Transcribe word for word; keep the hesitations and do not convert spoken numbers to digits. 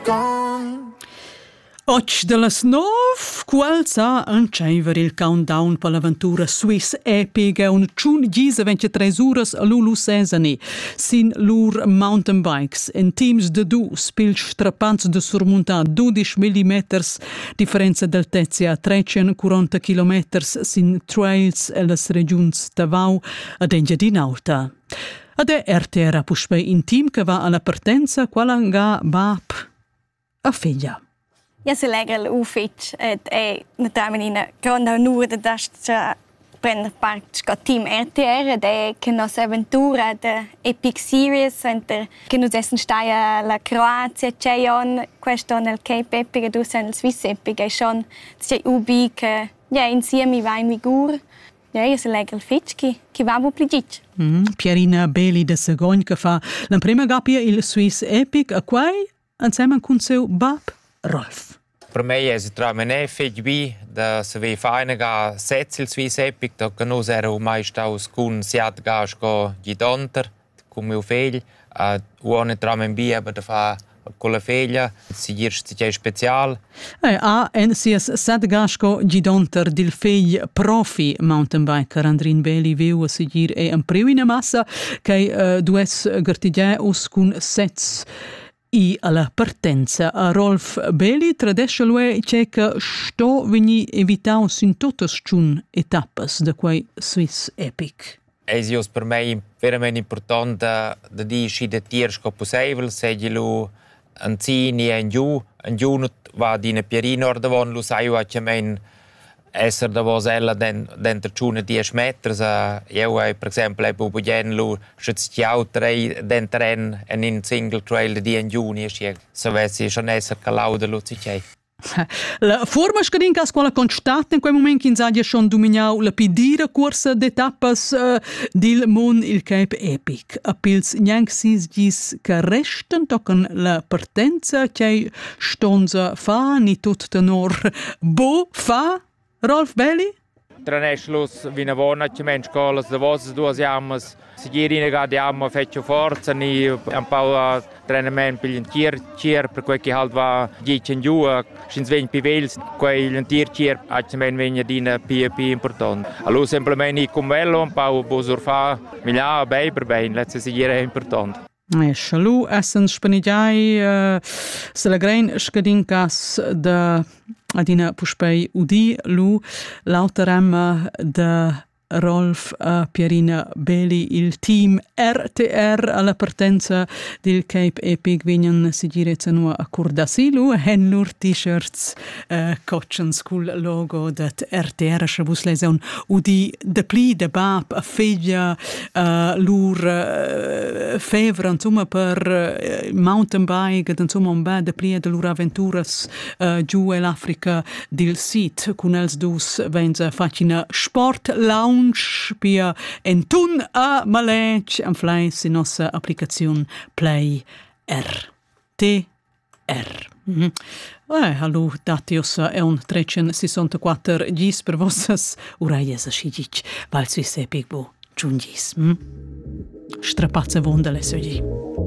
gone. Och dallas nov, qual sa anceiver il countdown per l'avventura Swiss Epic e un tschun gisa ventitré uras a Lulu Sesani sin lur mountain bikes in teams de dus pil strapanz de surmuntar dodici millimeters differenza d'altezia trecentoquaranta chilometers sin trails e las regions Tavau ad Engadin Alta. Ade ertera puspei in team che va alla partenza qualanga bab a figlia. Ja, se legal u fetch et e na terminina grande onura da dascha prender part sco team R T R de che nos avventura de Epic Series center che nos essen staia la Croazia Cheion questo nel Cape Epic e dus nel Swiss Epic e schon c'è ubi che ja insieme va in vigor. Ja, ja, se legal fetch che che va bu pligic. Mm, Pierina Beli de Segogn che fa la prima gappia il Swiss Epic a quai insieme con seu bab Rolf. Per me è estremamente felice da se vi fa una ga setz il Swiss Epic da che noi ero mai staus con siat gas go gidonter con mio figlio a uone tramen bi aber da fa con la figlia si dirst è special eh a en sias sat gasco gidonter dil figlio profi mountain biker Andrin Beli viu a sigir e un prima massa che uh, dues gartigiaus con setz I alla partenza a Rolf Beli tradesce lui c'è che sto veni evitaus in tutte le etappas da quei Swiss Epic. È per me veramente importante da dire che tier sco possibile se lu anzini e giù in giù va di ne pierino or davon lu sai wa che men esser da vosella dentro ciune dieci metri io per esempio e bubu gen lu schizziau trei dentro en en in single trail di en giuni se vessi schon esser calauda lu cicei. La forma scadinca a scuola constata in quel momento in Zadia schon dominau la pidira corsa d'etappas uh, dil mon il Cape Epic. A pils nianc sis gis che restan tocan la partenza che stonza fa ni tut tenor bo fa Rolf Beli? Traneschlus vina vona che men scolas da vos duas jammas si girine ga jamma feccio forza ni un po' trenamen per l'entier cier per quel che halt va dieci giù sins ven pivels quel l'entier cier a men vegna dina pi pi importante allo semplicemente con bello un po' bosurfa mila bei per ben let's si gira importante. E shalu essen spanigiai uh, se la grein scadinkas de adina puspei udi lu lauterem de Rolf uh, Pierina Beli il team R T R alla partenza del Cape Epic vignan sigirezza nua a Curdasilu hen lur t-shirts uh, coachens col logo dat R T R shabus leson udi de pli de bab a figlia uh, lur uh, fevra insomma per uh, mountain bike insomma un bel de pli de lur aventuras uh, giù l'Africa del sit con els dus venza facina sport lounge pia entun a malec am fleis in nostra applicazione Play R T R. Mm-hmm. Eh, allo datios è un trecentosessantaquattro gis per vossas uraies a scigic val Swiss Epic bo giungis. Mm? Strapazze vonda le soggi.